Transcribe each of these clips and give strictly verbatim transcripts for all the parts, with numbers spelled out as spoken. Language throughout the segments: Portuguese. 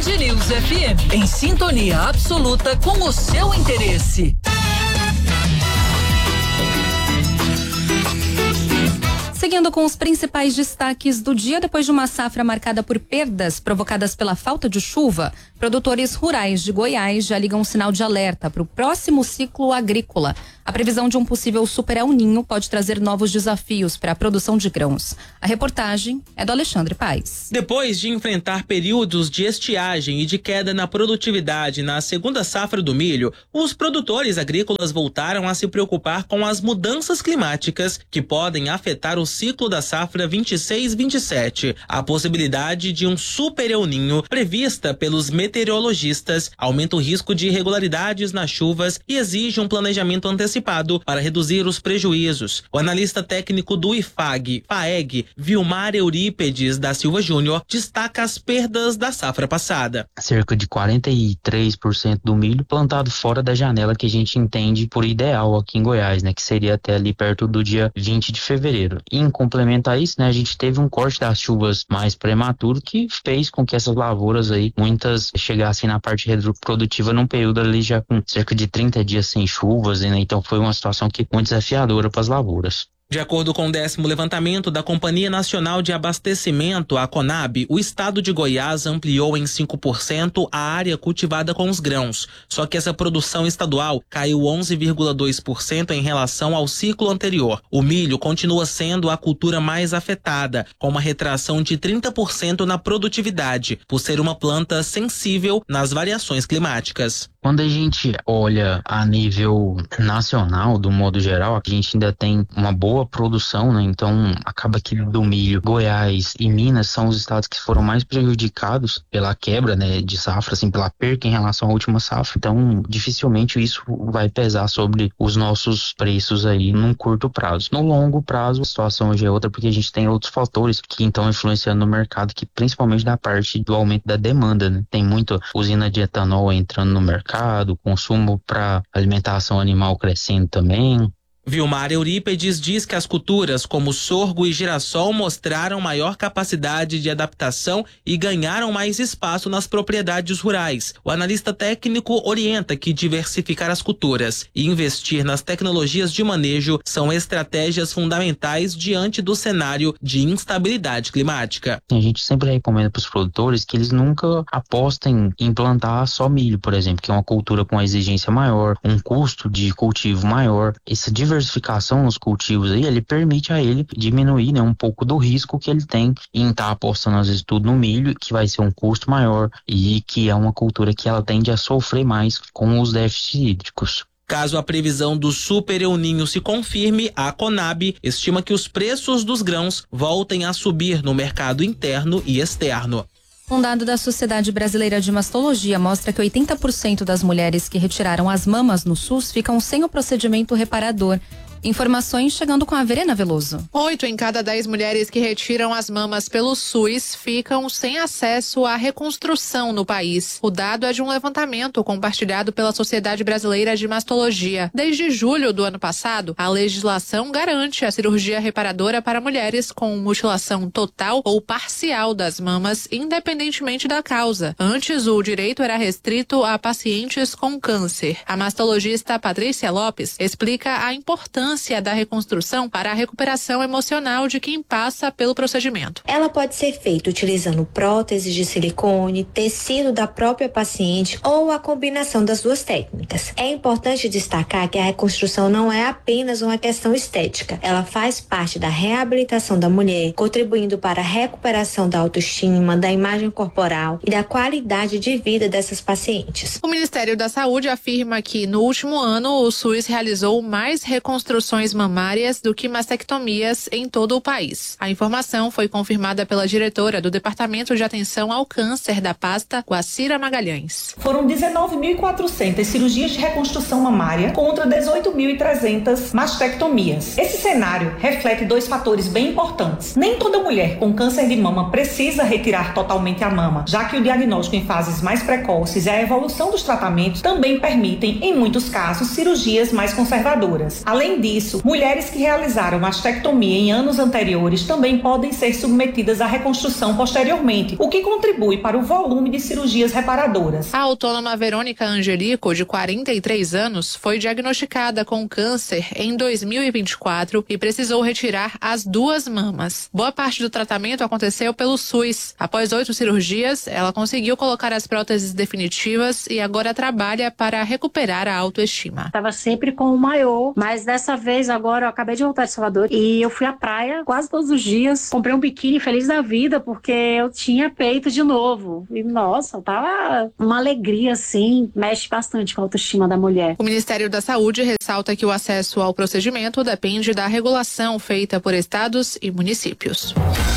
Band News F M, em sintonia absoluta com o seu interesse. Seguindo com os principais destaques do dia, depois de uma safra marcada por perdas provocadas pela falta de chuva, produtores rurais de Goiás já ligam um sinal de alerta para o próximo ciclo agrícola. A previsão de um possível super El Ninho pode trazer novos desafios para a produção de grãos. A reportagem é do Alexandre Paes. Depois de enfrentar períodos de estiagem e de queda na produtividade na segunda safra do milho, os produtores agrícolas voltaram a se preocupar com as mudanças climáticas que podem afetar o ciclo da safra vinte e seis vinte e sete. A possibilidade de um super El Ninho prevista pelos meteorologistas aumenta o risco de irregularidades nas chuvas e exige um planejamento antecipado para reduzir os prejuízos. O analista técnico do IFAG, FAEG, Vilmar Eurípedes da Silva Júnior, destaca as perdas da safra passada. Cerca de quarenta e três por cento do milho plantado fora da janela que a gente entende por ideal aqui em Goiás, né, que seria até ali perto do dia vinte de fevereiro. E em complemento a isso, né, a gente teve um corte das chuvas mais prematuro que fez com que essas lavouras aí, muitas chegassem na parte reprodutiva num período ali já com cerca de trinta dias sem chuvas, né, então foi uma situação que muito desafiadora para as lavouras. De acordo com o décimo levantamento da Companhia Nacional de Abastecimento, a CONAB, o estado de Goiás ampliou em cinco por cento a área cultivada com os grãos. Só que essa produção estadual caiu onze vírgula dois por cento em relação ao ciclo anterior. O milho continua sendo a cultura mais afetada, com uma retração de trinta por cento na produtividade, por ser uma planta sensível nas variações climáticas. Quando a gente olha a nível nacional, do modo geral, a gente ainda tem uma boa produção, né? Então acaba que do milho, Goiás e Minas são os estados que foram mais prejudicados pela quebra, né, de safra, assim, pela perca em relação à última safra. Então dificilmente isso vai pesar sobre os nossos preços aí num curto prazo. No longo prazo a situação hoje é outra, porque a gente tem outros fatores que estão influenciando no mercado, que principalmente da parte do aumento da demanda, né? Tem muita usina de etanol entrando no mercado, consumo para alimentação animal crescendo também. Vilmar Eurípedes diz que as culturas como sorgo e girassol mostraram maior capacidade de adaptação e ganharam mais espaço nas propriedades rurais. O analista técnico orienta que diversificar as culturas e investir nas tecnologias de manejo são estratégias fundamentais diante do cenário de instabilidade climática. A gente sempre recomenda para os produtores que eles nunca apostem em plantar só milho, por exemplo, que é uma cultura com uma exigência maior, um custo de cultivo maior. Essa diversificação nos cultivos aí, ele permite a ele diminuir, né, um pouco do risco que ele tem em estar tá apostando às vezes tudo no milho, que vai ser um custo maior e que é uma cultura que ela tende a sofrer mais com os déficits hídricos. Caso a previsão do super El Ninho se confirme, a CONAB estima que os preços dos grãos voltem a subir no mercado interno e externo. Um dado da Sociedade Brasileira de Mastologia mostra que oitenta por cento das mulheres que retiraram as mamas no SUS ficam sem o procedimento reparador. Informações chegando com a Verena Veloso. Oito em cada dez mulheres que retiram as mamas pelo SUS ficam sem acesso à reconstrução no país. O dado é de um levantamento compartilhado pela Sociedade Brasileira de Mastologia. Desde julho do ano passado, a legislação garante a cirurgia reparadora para mulheres com mutilação total ou parcial das mamas, independentemente da causa. Antes, o direito era restrito a pacientes com câncer. A mastologista Patrícia Lopes explica a importância da reconstrução para a recuperação emocional de quem passa pelo procedimento. Ela pode ser feita utilizando próteses de silicone, tecido da própria paciente ou a combinação das duas técnicas. É importante destacar que a reconstrução não é apenas uma questão estética. Ela faz parte da reabilitação da mulher, contribuindo para a recuperação da autoestima, da imagem corporal e da qualidade de vida dessas pacientes. O Ministério da Saúde afirma que no último ano o SUS realizou mais reconstruções mamárias do que mastectomias em todo o país. A informação foi confirmada pela diretora do Departamento de Atenção ao Câncer da pasta, Guacira Magalhães. Foram dezenove mil e quatrocentas cirurgias de reconstrução mamária contra dezoito mil e trezentas mastectomias. Esse cenário reflete dois fatores bem importantes. Nem toda mulher com câncer de mama precisa retirar totalmente a mama, já que o diagnóstico em fases mais precoces e a evolução dos tratamentos também permitem, em muitos casos, cirurgias mais conservadoras. Além disso, isso, mulheres que realizaram mastectomia em anos anteriores também podem ser submetidas à reconstrução posteriormente, o que contribui para o volume de cirurgias reparadoras. A autônoma Verônica Angelico, de quarenta e três anos, foi diagnosticada com câncer em dois mil e vinte e quatro e precisou retirar as duas mamas. Boa parte do tratamento aconteceu pelo SUS. Após oito cirurgias, ela conseguiu colocar as próteses definitivas e agora trabalha para recuperar a autoestima. Estava sempre com o maiô, mas dessa vez agora eu acabei de voltar de Salvador e eu fui à praia quase todos os dias. Comprei um biquíni feliz da vida porque eu tinha peito de novo. E nossa, tava uma alegria assim, mexe bastante com a autoestima da mulher. O Ministério da Saúde ressalta que o acesso ao procedimento depende da regulação feita por estados e municípios.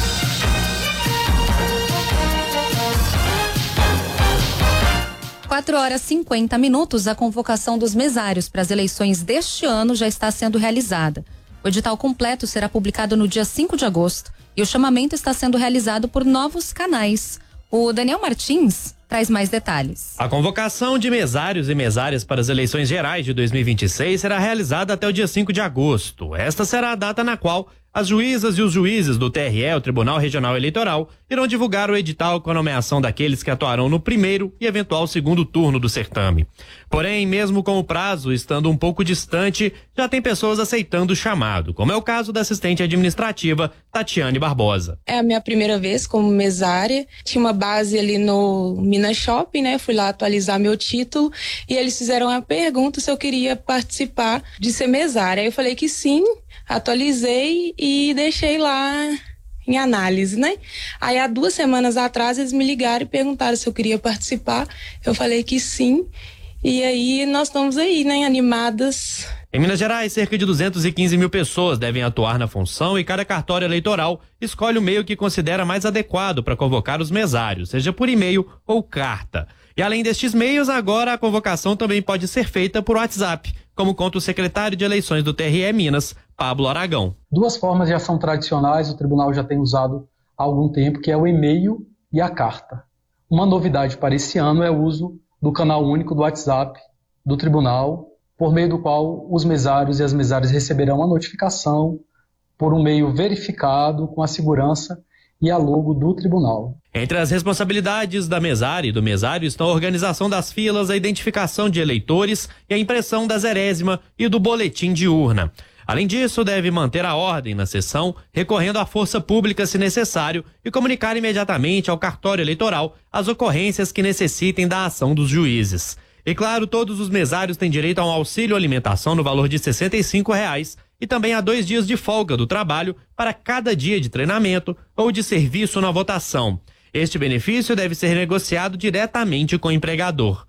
quatro horas e cinquenta minutos, a convocação dos mesários para as eleições deste ano já está sendo realizada. O edital completo será publicado no dia cinco de agosto e o chamamento está sendo realizado por novos canais. O Daniel Martins traz mais detalhes. A convocação de mesários e mesárias para as eleições gerais de dois mil e vinte e seis será realizada até o dia cinco de agosto. Esta será a data na qual as juízas e os juízes do T R E, o Tribunal Regional Eleitoral, irão divulgar o edital com a nomeação daqueles que atuarão no primeiro e eventual segundo turno do certame. Porém, mesmo com o prazo estando um pouco distante, já tem pessoas aceitando o chamado, como é o caso da assistente administrativa Tatiane Barbosa. É a minha primeira vez como mesária, tinha uma base ali no Minas Shopping, né? Fui lá atualizar meu título e eles fizeram a pergunta se eu queria participar de ser mesária. Aí eu falei que sim, atualizei e deixei lá em análise, né? Aí há duas semanas atrás eles me ligaram e perguntaram se eu queria participar. Eu falei que sim. E aí nós estamos aí, né? Animadas. Em Minas Gerais, cerca de duzentos e quinze mil pessoas devem atuar na função e cada cartório eleitoral escolhe o meio que considera mais adequado para convocar os mesários, seja por e-mail ou carta. E além destes meios, agora a convocação também pode ser feita por WhatsApp, como conta o secretário de eleições do T R E Minas, Pablo Aragão. Duas formas de ação tradicionais o tribunal já tem usado há algum tempo, que é o e-mail e a carta. Uma novidade para esse ano é o uso do canal único do WhatsApp do tribunal, por meio do qual os mesários e as mesárias receberão a notificação por um meio verificado com a segurança e a logo do tribunal. Entre as responsabilidades da mesária e do mesário estão a organização das filas, a identificação de eleitores e a impressão da zerésima e do boletim de urna. Além disso, deve manter a ordem na sessão, recorrendo à força pública se necessário e comunicar imediatamente ao cartório eleitoral as ocorrências que necessitem da ação dos juízes. E claro, todos os mesários têm direito a um auxílio alimentação no valor de sessenta e cinco reais e também a dois dias de folga do trabalho para cada dia de treinamento ou de serviço na votação. Este benefício deve ser negociado diretamente com o empregador.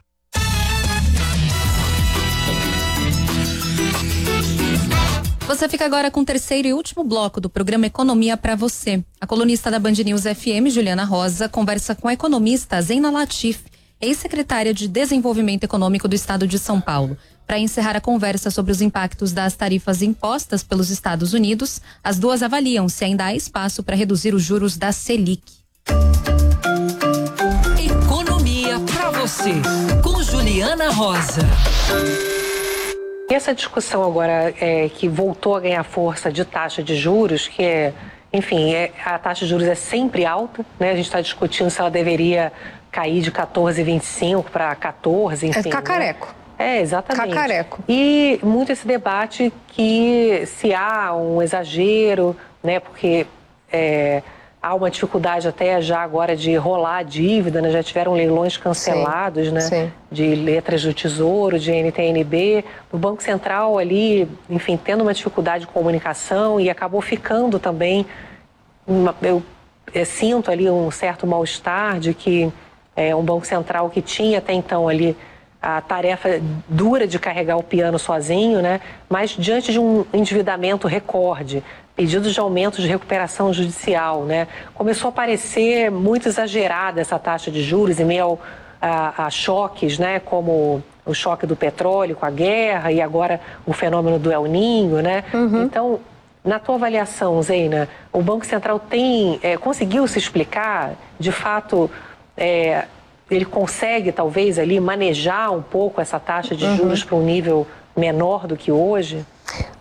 Você fica agora com o terceiro e último bloco do programa Economia para você. A colunista da Band News F M, Juliana Rosa, conversa com a economista Zeina Latif, ex-secretária de Desenvolvimento Econômico do Estado de São Paulo. Para encerrar a conversa sobre os impactos das tarifas impostas pelos Estados Unidos, as duas avaliam se ainda há espaço para reduzir os juros da Selic. Economia para você, com Juliana Rosa. Essa discussão agora é, que voltou a ganhar força de taxa de juros, que é, enfim, é, a taxa de juros é sempre alta, né? A gente está discutindo se ela deveria cair de quatorze vírgula vinte e cinco para quatorze, enfim. É cacareco. Né? É, exatamente. Cacareco. E muito esse debate que se há um exagero, né? Porque é, há uma dificuldade até já agora de rolar a dívida, né? Já tiveram leilões cancelados, sim, né? Sim. De letras do Tesouro, de N T N B. O Banco Central ali, enfim, tendo uma dificuldade de comunicação e acabou ficando também, uma, eu, eu sinto ali um certo mal-estar de que é um Banco Central que tinha até então ali a tarefa dura de carregar o piano sozinho, né? Mas diante de um endividamento recorde, pedidos de aumento de recuperação judicial, né? Começou a parecer muito exagerada essa taxa de juros em meio ao, a, a choques, né? Como o choque do petróleo com a guerra e agora o fenômeno do El Niño, né? Uhum. Então, na tua avaliação, Zeina, o Banco Central tem é, conseguiu se explicar, de fato, é, ele consegue talvez ali manejar um pouco essa taxa de juros uhum. para um nível menor do que hoje?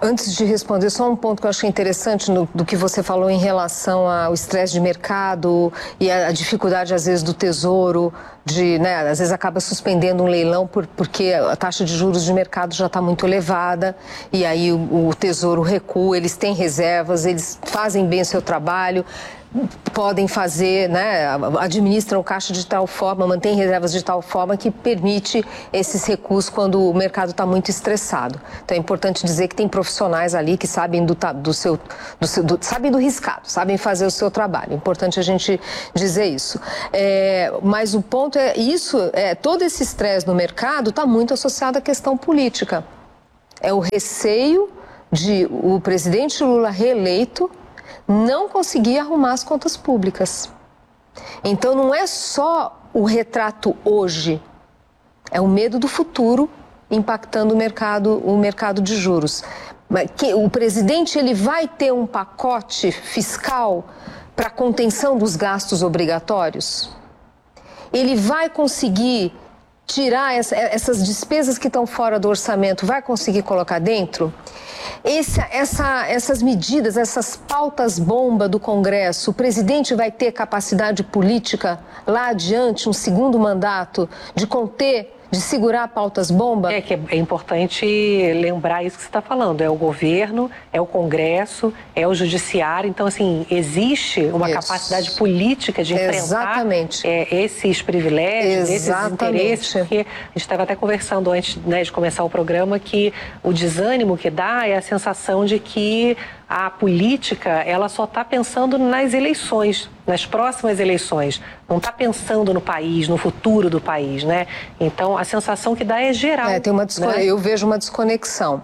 Antes de responder, só um ponto que eu achei interessante no, do que você falou em relação ao estresse de mercado e a, a dificuldade, às vezes, do Tesouro, de, né, às vezes acaba suspendendo um leilão por, porque a taxa de juros de mercado já está muito elevada e aí o, o Tesouro recua, eles têm reservas, eles fazem bem o seu trabalho, podem fazer, né, administram o caixa de tal forma, mantêm reservas de tal forma que permite esses recuos quando o mercado está muito estressado. Então é importante dizer que tem profissionais ali que sabem do, do seu, do seu do, sabem do riscado, sabem fazer o seu trabalho. É importante a gente dizer isso. É, mas o ponto é isso, é, todo esse estresse no mercado está muito associado à questão política. É o receio de o presidente Lula reeleito não conseguir arrumar as contas públicas. Então não é só o retrato hoje, é o medo do futuro impactando o mercado, o mercado de juros. O presidente ele vai ter um pacote fiscal para contenção dos gastos obrigatórios? Ele vai conseguir tirar essa, essas despesas que estão fora do orçamento, vai conseguir colocar dentro? Esse, essa, essas medidas, essas pautas-bomba do Congresso, o presidente vai ter capacidade política lá adiante, um segundo mandato, de conter, de segurar pautas-bomba? É que é importante lembrar isso que você está falando. É o governo, é o Congresso, é o judiciário. Então, assim, existe uma isso. capacidade política de enfrentar Exatamente. É, esses privilégios, Exatamente. esses interesses. Porque a gente estava até conversando antes, né, de começar o programa que o desânimo que dá é a sensação de que a política, ela só está pensando nas eleições, nas próximas eleições. Não está pensando no país, no futuro do país, né? Então, a sensação que dá é geral. É, tem uma descone... né? Eu vejo uma desconexão.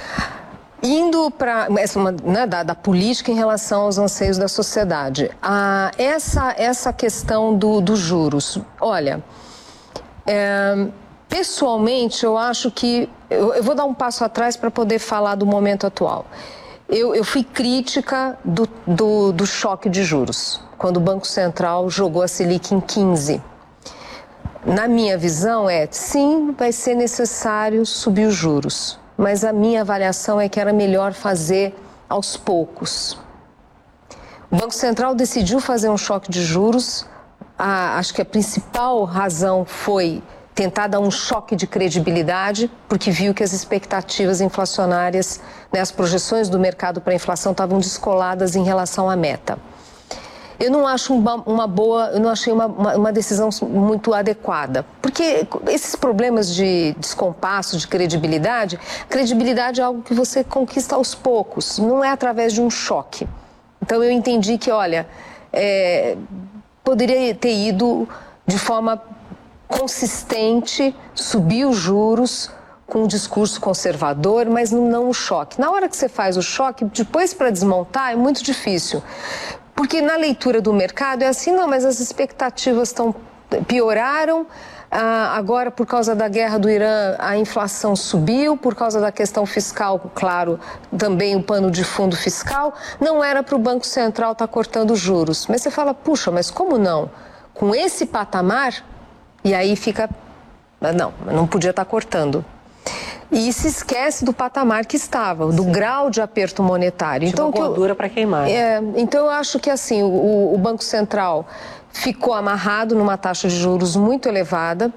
Indo para né, da, da política em relação aos anseios da sociedade. Ah, essa, essa questão do, dos juros. Olha, é, pessoalmente, eu acho que... Eu, eu vou dar um passo atrás para poder falar do momento atual. Eu, eu fui crítica do, do, do choque de juros, quando o Banco Central jogou a Selic em quinze. Na minha visão é, sim, vai ser necessário subir os juros, mas a minha avaliação é que era melhor fazer aos poucos. O Banco Central decidiu fazer um choque de juros, a, acho que a principal razão foi tentar dar um choque de credibilidade, porque viu que as expectativas inflacionárias, né, as projeções do mercado para a inflação estavam descoladas em relação à meta. Eu não acho uma, uma boa, eu não achei uma, uma, uma decisão muito adequada, porque esses problemas de descompasso, de credibilidade, credibilidade é algo que você conquista aos poucos, não é através de um choque. Então eu entendi que, olha, é, poderia ter ido de forma consistente, subir os juros com um discurso conservador, mas não o choque. Na hora que você faz o choque, depois para desmontar é muito difícil. Porque na leitura do mercado é assim, não, mas as expectativas estão, pioraram, ah, agora por causa da guerra do Irã a inflação subiu, por causa da questão fiscal, claro, também o pano de fundo fiscal, não era para o Banco Central estar cortando juros. Mas você fala, puxa, mas como não? Com esse patamar... E aí fica, não, não podia estar cortando. E se esquece do patamar que estava, do Sim. grau de aperto monetário. Então, uma gordura para queimar. É, então eu acho que assim, o, o Banco Central ficou amarrado numa taxa de juros muito elevada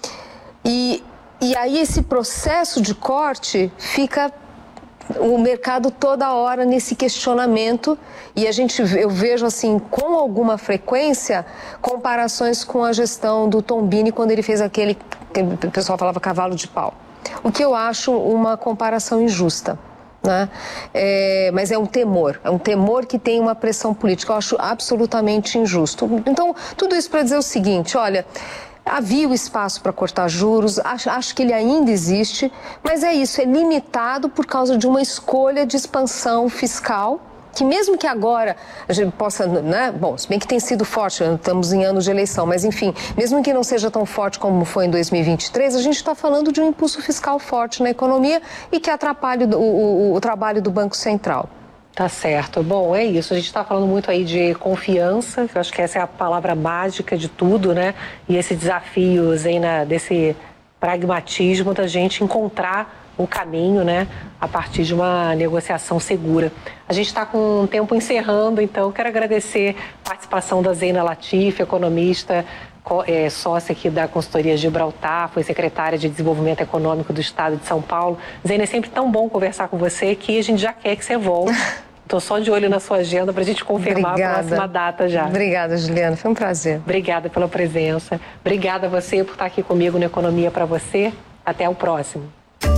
e, e aí esse processo de corte fica... o mercado toda hora nesse questionamento e a gente, eu vejo assim, com alguma frequência, comparações com a gestão do Tombini quando ele fez aquele, que o pessoal falava cavalo de pau. O que eu acho uma comparação injusta, né? É, mas é um temor, é um temor que tem uma pressão política, eu acho absolutamente injusto. Então, tudo isso para dizer o seguinte, olha... Havia o espaço para cortar juros, acho, acho que ele ainda existe, mas é isso, é limitado por causa de uma escolha de expansão fiscal, que mesmo que agora a gente possa, né, bom, se bem que tem sido forte, estamos em ano de eleição, mas enfim, mesmo que não seja tão forte como foi em dois mil e vinte e três, a gente está falando de um impulso fiscal forte na economia e que atrapalha o, o, o trabalho do Banco Central. Tá certo. Bom, é isso. A gente está falando muito aí de confiança, que eu acho que essa é a palavra mágica de tudo, né? E esse desafio, Zena, desse pragmatismo da gente encontrar o caminho, né, a partir de uma negociação segura. A gente está com o tempo encerrando, então quero agradecer a participação da Zeina Latif, economista, é, sócia aqui da consultoria Gibraltar, foi secretária de Desenvolvimento Econômico do Estado de São Paulo. Zeina, é sempre tão bom conversar com você que a gente já quer que você volte. Estou só de olho na sua agenda para a gente confirmar Obrigada. a próxima data já. Obrigada, Juliana. Foi um prazer. Obrigada pela presença. Obrigada a você por estar aqui comigo no Economia para Você. Até o próximo.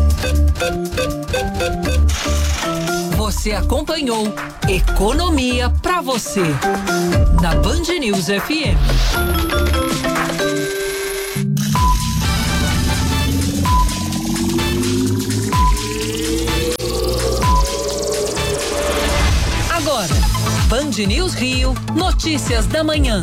Você acompanhou Economia para Você, na Band News F M. Agora, Band News Rio, notícias da manhã.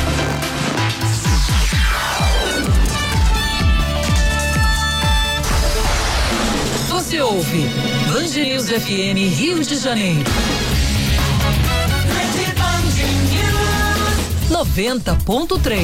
Você ouve Band News F M Rio de Janeiro. noventa ponto três.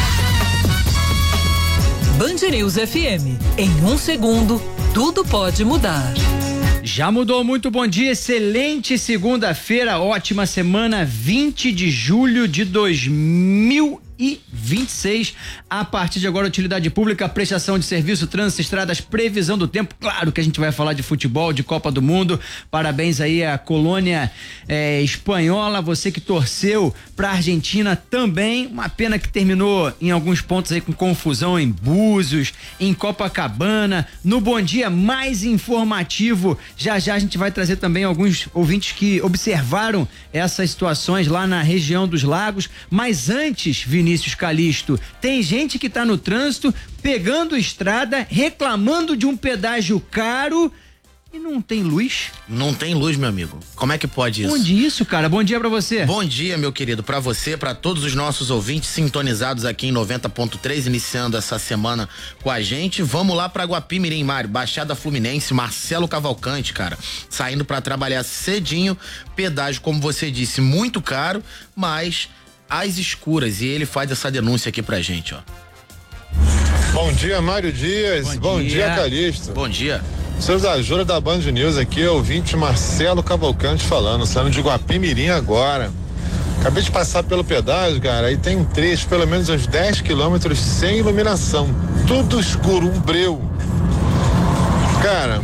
Band News F M. Em um segundo, tudo pode mudar. Já mudou, muito bom dia, excelente segunda-feira, ótima semana, vinte de julho de dois mil e vinte e seis. A partir de agora, utilidade pública, prestação de serviço, trânsito, estradas, previsão do tempo. Claro que a gente vai falar de futebol, de Copa do Mundo. Parabéns aí à colônia é, espanhola, você que torceu pra Argentina também. Uma pena que terminou em alguns pontos aí com confusão em Búzios, em Copacabana. No Bom Dia mais informativo, já já a gente vai trazer também alguns ouvintes que observaram essas situações lá na região dos lagos. Mas antes, Vinícius Calixto, tem gente que tá no trânsito pegando estrada, reclamando de um pedágio caro e não tem luz? Não tem luz, meu amigo. Como é que pode isso? Onde isso, cara? Bom dia pra você. Bom dia, meu querido, pra você, pra todos os nossos ouvintes sintonizados aqui em noventa ponto três, iniciando essa semana com a gente. Vamos lá pra Guapimirim, Mário, Baixada Fluminense, Marcelo Cavalcante, cara, saindo pra trabalhar cedinho, pedágio, como você disse, muito caro, mas às escuras, e ele faz essa denúncia aqui pra gente, ó. Bom dia, Mário Dias. Bom, Bom dia. dia, Calixto. Bom dia. Seus da Jura da Band News aqui, ouvinte Marcelo Cavalcante falando, saindo de Guapimirim agora. Acabei de passar pelo pedágio, cara, aí tem um trecho, pelo menos uns dez quilômetros sem iluminação. Tudo escuro, um breu. Cara,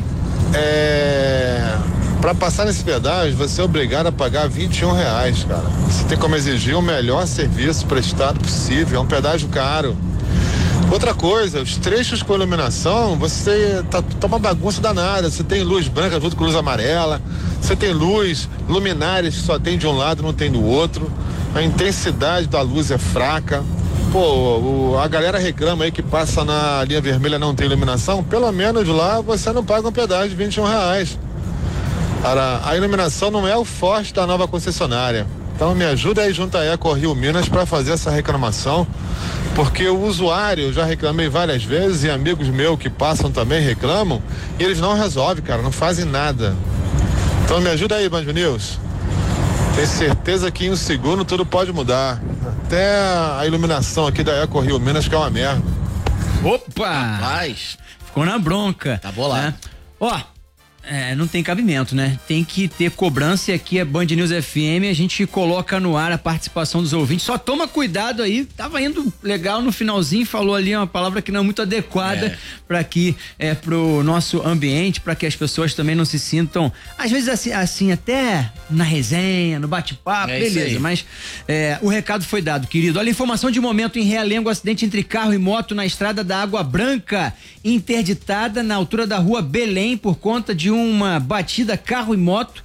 é... Pra passar nesse pedágio, você é obrigado a pagar vinte e um reais, cara. Você tem como exigir o melhor serviço prestado possível, é um pedágio caro. Outra coisa, os trechos com iluminação, você tá, tá uma bagunça danada. Você tem luz branca junto com luz amarela, você tem luz, luminárias que só tem de um lado, não tem do outro. A intensidade da luz é fraca. Pô, o, a galera reclama aí que passa na linha vermelha não tem iluminação. Pelo menos lá você não paga um pedágio de vinte e um reais. Cara, a iluminação não é o forte da nova concessionária. Então me ajuda aí junto a Eco Rio Minas para fazer essa reclamação, porque o usuário, eu já reclamei várias vezes e amigos meus que passam também reclamam, e eles não resolvem, cara, não fazem nada. Então me ajuda aí, Band News. Tenho certeza que em um segundo tudo pode mudar. Até a iluminação aqui da Eco Rio Minas que é uma merda. Opa! Rapaz, ficou na bronca. Tá bolado. Né? Ó, É, não tem cabimento, né? Tem que ter cobrança, e aqui é Band News F M, a gente coloca no ar a participação dos ouvintes. Só toma cuidado aí, tava indo legal no finalzinho, falou ali uma palavra que não é muito adequada é. para aqui, é, pro nosso ambiente, para que as pessoas também não se sintam, às vezes assim, assim até na resenha, no bate-papo, é beleza, mas é, o recado foi dado, querido. Olha, informação de momento em Realengo, acidente entre carro e moto na estrada da Água Branca, interditada na altura da rua Belém por conta de um uma batida carro e moto.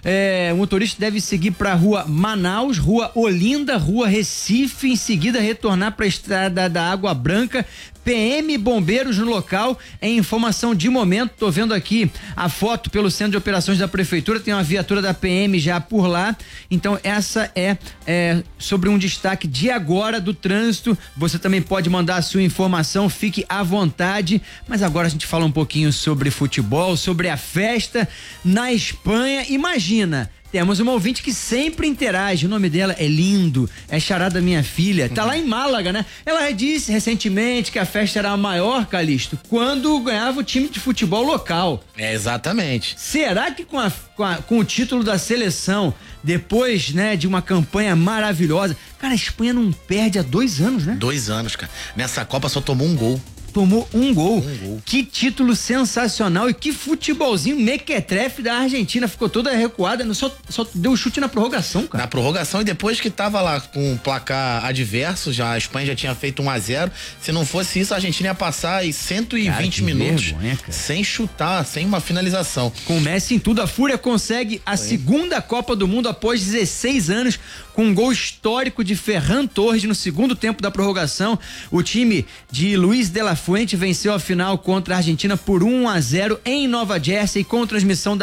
É, o motorista deve seguir para a rua Manaus, rua Olinda, rua Recife, em seguida retornar para a estrada da Água Branca. P M Bombeiros no local, é informação de momento. Tô vendo aqui a foto pelo centro de operações da prefeitura, tem uma viatura da P M já por lá. Então essa é, é sobre um destaque de agora do trânsito. Você também pode mandar a sua informação, fique à vontade. Mas agora a gente fala um pouquinho sobre futebol, sobre a festa na Espanha. Imagina, temos uma ouvinte que sempre interage. O nome dela é lindo, é xará da minha filha. Tá lá em Málaga, né? Ela disse recentemente que a festa era a maior, Calixto, quando ganhava o time de futebol local. É, exatamente. Será que com, a, com, a, com o título da seleção, depois, né, de uma campanha maravilhosa, cara, a Espanha não perde há dois anos, né? Dois anos, cara. Nessa Copa só tomou um gol. Tomou um gol. Um gol. Que título sensacional e que futebolzinho mequetrefe da Argentina. Ficou toda recuada, só, só deu chute na prorrogação, cara. Na prorrogação, e depois que tava lá com o placar adverso, já, a Espanha já tinha feito um a zero. Se não fosse isso, a Argentina ia passar aí cento e vinte cara, minutos vergonha, sem chutar, sem uma finalização. Com o Messi em tudo, a Fúria consegue a Foi. segunda Copa do Mundo após dezesseis anos, com um gol histórico de Ferran Torres no segundo tempo da prorrogação. O time de Luiz de la Fuente venceu a final contra a Argentina por um a zero em Nova Jersey, com transmissão da